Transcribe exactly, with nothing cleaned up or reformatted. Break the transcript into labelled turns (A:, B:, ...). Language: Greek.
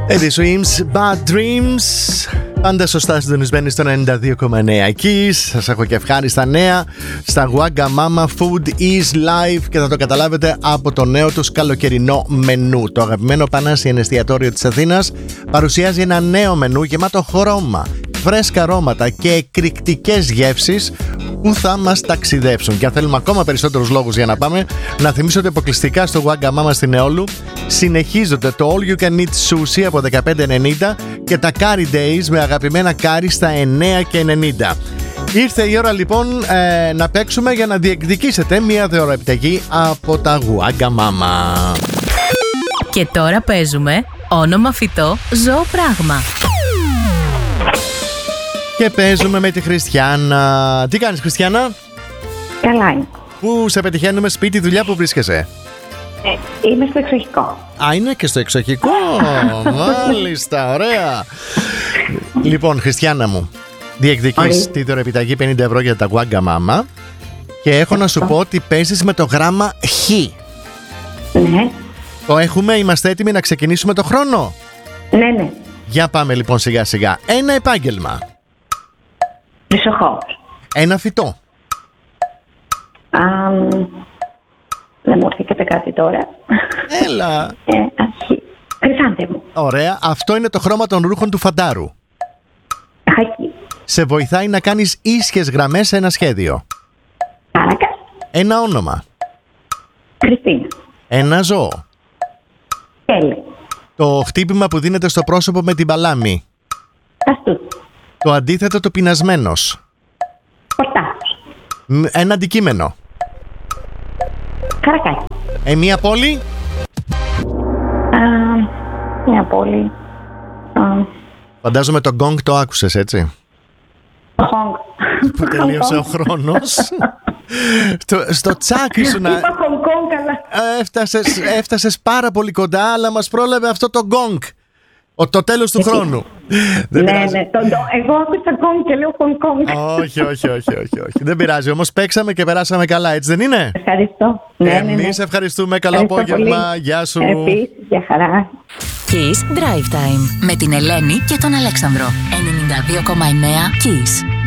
A: Eddie Swims, Bad Dreams. Πάντα σωστά συντονισμένοι στο ενενήντα δύο κόμμα εννέα εκεί. Σας έχω και ευχάριστα νέα στα Wagamama Food is Live και θα το καταλάβετε από το νέο τους καλοκαιρινό μενού. Το αγαπημένο Πανάσι εστιατόριο της Αθήνας παρουσιάζει ένα νέο μενού γεμάτο χρώμα, φρέσκα αρώματα και εκρηκτικές γεύσεις που θα μας ταξιδέψουν. Και αν θέλουμε ακόμα περισσότερους λόγους για να πάμε, να θυμίσω ότι αποκλειστικά στο Wagamama στην Εόλου συνεχίζονται το All You Can Eat Sushi από δεκαπέντε ενενήντα και τα Curry Days με αγαπημένα κάρι στα εννέα και ενενήντα. Ήρθε η ώρα λοιπόν ε, να παίξουμε για να διεκδικήσετε μία δωροεπιταγή από τα Wagamama.
B: Και τώρα παίζουμε όνομα φυτό, ζώο πράγμα.
A: Και παίζουμε με τη Χριστιάνα. Τι κάνεις, Χριστιάνα?
C: Καλά είναι.
A: Πού σε πετυχαίνουμε, σπίτι, δουλειά, που βρίσκεσαι?
C: Ε, είμαι στο εξοχικό.
A: Α, είναι και στο εξοχικό. Μάλιστα, ωραία. Λοιπόν, Χριστιάνα μου, διεκδικείς τη δωρεπιταγή πενήντα ευρώ για τα Wagamama και έχω να σου πω ότι παίζεις με το γράμμα Χ.
C: Ναι.
A: Το έχουμε, είμαστε έτοιμοι να ξεκινήσουμε το χρόνο?
C: Ναι, ναι.
A: Για πάμε λοιπόν σιγά σιγά. Ένα επάγγελμα.
C: Χρυσοχώος.
A: Ένα φυτό.
C: Α, δεν μου έρχεται κάτι τώρα.
A: Έλα.
C: Ε, αρχή. Χρυσάνθεμο.
A: Ωραία. Αυτό είναι το χρώμα των ρούχων του φαντάρου.
C: Χακί.
A: Σε βοηθάει να κάνεις ίσιες γραμμές σε ένα σχέδιο.
C: Άρακας.
A: Ένα όνομα.
C: Χριστίνα.
A: Ένα ζώο.
C: Τέλε.
A: Το χτύπημα που δίνεται στο πρόσωπο με την παλάμη.
C: Ταστούτ.
A: Το αντίθετο του πεινασμένος.
C: Πορτάθος.
A: Μ, Ένα αντικείμενο.
C: Καρακάκι.
A: Ε, μία πόλη.
C: Α, μια πόλη. Α,
A: Φαντάζομαι το γκόγκ το άκουσες, έτσι?
C: Χονγκ.
A: Που τελείωσε ο χρόνος. Το- στο τσάκι σου να...
C: Είπα Χονγκ, καλά.
A: Έφτασες, έφτασες πάρα πολύ κοντά, αλλά μας πρόλαβε αυτό το γκόγκ. Ο, το τέλος του χρόνου. Δεν
C: Ναι,
A: πειράζει.
C: ναι. Το, το, εγώ άκουσα Χονγκ και λέω Χονγκ Κονγκ.
A: Όχι, όχι, όχι, όχι, όχι. Δεν πειράζει. Όμως παίξαμε και περάσαμε καλά, έτσι δεν είναι?
C: Ευχαριστώ. Ναι, ναι, ναι.
A: Εμείς ευχαριστούμε. Καλό
C: Ευχαριστώ
A: απόγευμα.
C: πολύ.
A: Γεια σου.
C: Επίσης, για χαρά.
B: Kiss Drive Time με την Ελένη και τον Αλέξανδρο. ενενήντα δύο κόμμα εννέα Kiss.